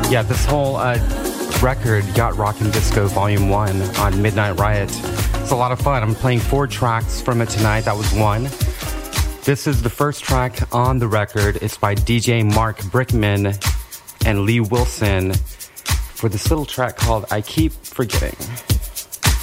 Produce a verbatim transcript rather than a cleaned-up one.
Yeah, this whole uh, record, Yacht Rock and Disco Volume one on Midnight Riot. It's a lot of fun. I'm playing four tracks from it tonight. That was one. This is the first track on the record. It's by D J Mark Brickman and Lee Wilson for this little track called I Keep Forgetting.